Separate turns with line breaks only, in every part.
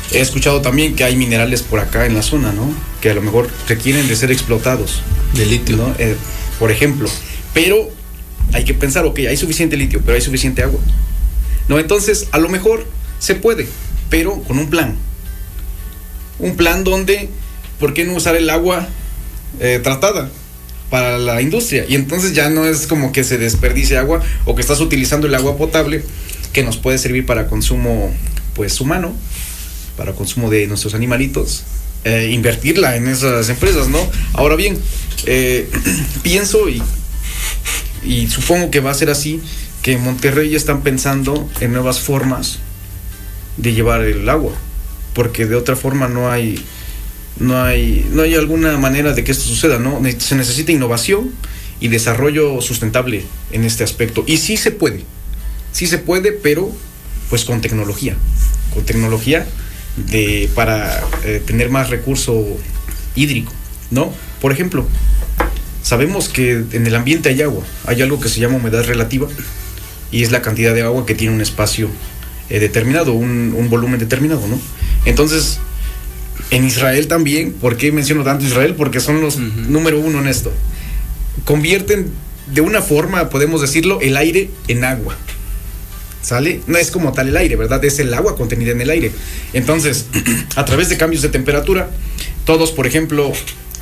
He escuchado también que hay minerales por acá en la zona, ¿no? Que a lo mejor requieren de ser explotados.
De litio,
¿no? Por ejemplo. Pero hay que pensar, ok, hay suficiente litio, pero hay suficiente agua, ¿no? Entonces, a lo mejor se puede, pero con un plan. Un plan donde, ¿por qué no usar el agua tratada para la industria? Y entonces ya no es como que se desperdicie agua o que estás utilizando el agua potable que nos puede servir para consumo, pues, humano, para consumo de nuestros animalitos, invertirla en esas empresas, ¿no? Ahora bien, pienso y supongo que va a ser así, que en Monterrey están pensando en nuevas formas de llevar el agua, porque de otra forma no hay alguna manera de que esto suceda, ¿no? Se necesita innovación y desarrollo sustentable en este aspecto, y sí se puede, pero pues con tecnología para tener más recurso hídrico, ¿no? Por ejemplo, sabemos que en el ambiente hay agua, hay algo que se llama humedad relativa, y es la cantidad de agua que tiene un espacio determinado, un volumen determinado, ¿no? Entonces, en Israel también, ¿por qué menciono tanto Israel? Porque son los número uno en esto. Convierten de una forma, podemos decirlo, el aire en agua. ¿Sale? No es como tal el aire, ¿verdad? Es el agua contenida en el aire. Entonces, a través de cambios de temperatura, todos, por ejemplo,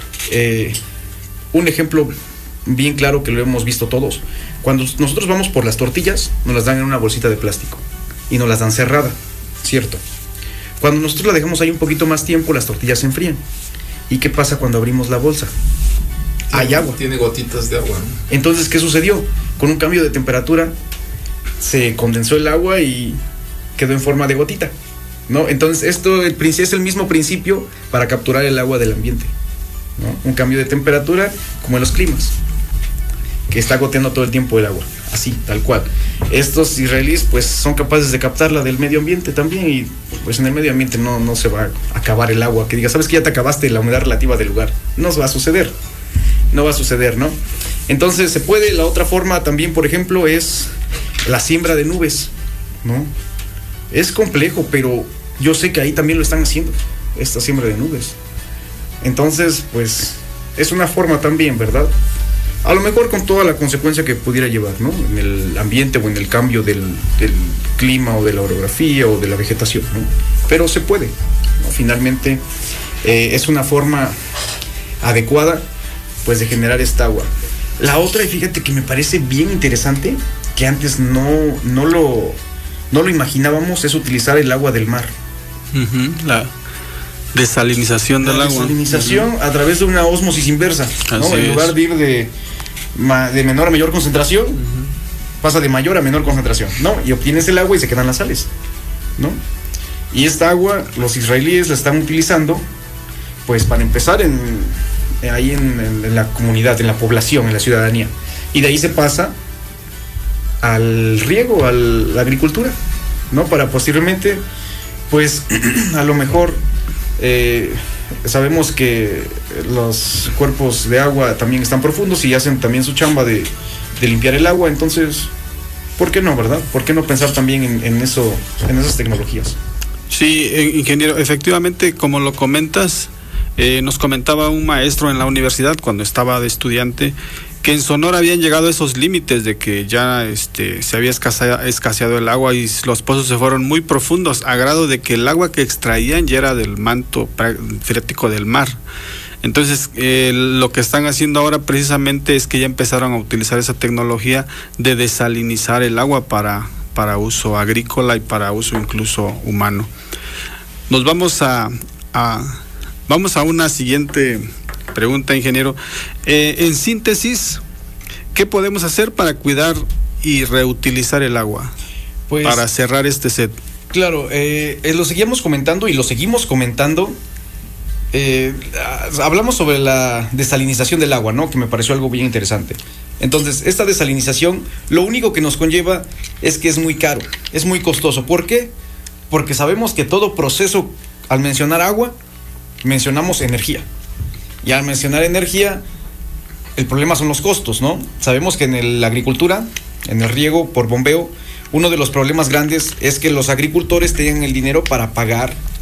un ejemplo bien claro que lo hemos visto todos. Cuando nosotros vamos por las tortillas, nos las dan en una bolsita de plástico y nos las dan cerrada, ¿cierto? Cuando nosotros la dejamos ahí un poquito más tiempo, las tortillas se enfrían. ¿Y qué pasa cuando abrimos la bolsa? Hay agua.
Tiene gotitas de agua, ¿no?
Entonces, ¿qué sucedió? Con un cambio de temperatura se condensó el agua y quedó en forma de gotita, ¿no? Entonces, esto es el mismo principio para capturar el agua del ambiente, ¿no? Un cambio de temperatura como en los climas, que está goteando todo el tiempo el agua, así, tal cual. Estos israelíes pues son capaces de captarla del medio ambiente también, y pues en el medio ambiente no se va a acabar el agua, que diga, sabes que ya te acabaste la humedad relativa del lugar. No va a suceder, ¿no? Entonces se puede. La otra forma también, por ejemplo, es la siembra de nubes, ¿no? Es complejo, pero yo sé que ahí también lo están haciendo, esta siembra de nubes. Entonces, pues, es una forma también, ¿verdad? A lo mejor con toda la consecuencia que pudiera llevar, ¿no? En el ambiente o en el cambio del clima o de la orografía o de la vegetación, ¿no? Pero se puede, ¿no? Finalmente, es una forma adecuada, pues, de generar esta agua. La otra, y fíjate que me parece bien interesante, que antes no lo imaginábamos, es utilizar el agua del mar.
La desalinización del agua.
Desalinización a través de una ósmosis inversa, ¿no? En lugar de ir de menor a mayor concentración, pasa de mayor a menor concentración, ¿no? Y obtienes el agua y se quedan las sales, ¿no? Y esta agua los israelíes la están utilizando, pues, para empezar ahí en la comunidad, en la población, en la ciudadanía. Y de ahí se pasa al riego, a la agricultura, ¿no? Para posteriormente, pues, a lo mejor sabemos que los cuerpos de agua también están profundos y hacen también su chamba de limpiar el agua. Entonces, ¿por qué no, verdad? ¿Por qué no pensar también en esas tecnologías?
Sí, ingeniero, efectivamente, como lo comentas, nos comentaba un maestro en la universidad cuando estaba de estudiante que en Sonora habían llegado a esos límites de que ya se había escaseado el agua y los pozos se fueron muy profundos, a grado de que el agua que extraían ya era del manto freático del mar. Entonces, lo que están haciendo ahora precisamente es que ya empezaron a utilizar esa tecnología de desalinizar el agua para uso agrícola y para uso incluso humano. Nos vamos a una siguiente pregunta, ingeniero. En síntesis, ¿qué podemos hacer para cuidar y reutilizar el agua? Pues, para cerrar este set.
Claro, lo seguimos comentando. Hablamos sobre la desalinización del agua, ¿no? Que me pareció algo bien interesante. Entonces, esta desalinización, lo único que nos conlleva es que es muy caro, es muy costoso. ¿Por qué? Porque sabemos que todo proceso, al mencionar agua, mencionamos energía. Y al mencionar energía, el problema son los costos, ¿no? Sabemos que en la agricultura, en el riego por bombeo, uno de los problemas grandes es que los agricultores tengan el dinero para pagar